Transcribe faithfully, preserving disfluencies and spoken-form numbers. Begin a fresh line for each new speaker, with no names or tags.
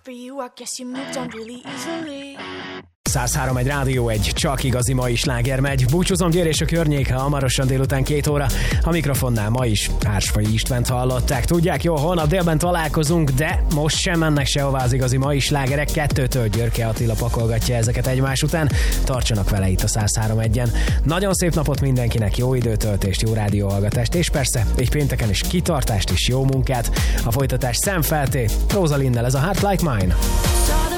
for you, I guess you moved on really easily.
száz három egy Rádió, egy csak igazi mai sláger megy. Búcsúzom, Győr és a környéke, hamarosan délután két óra. A mikrofonnál ma is Hársfai Istvánt hallották. Tudják, jó, holnap délben találkozunk, de most sem mennek sehová az igazi mai slágerek. Kettőtől Györke Attila pakolgatja ezeket egymás után. Tartsanak vele itt a száz három egyen. Nagyon szép napot mindenkinek, jó időtöltést, jó rádióhallgatást, és persze egy pénteken is kitartást és jó munkát. A folytatás Sam Felté, Rosalind-nel, ez a Heart Like Mine.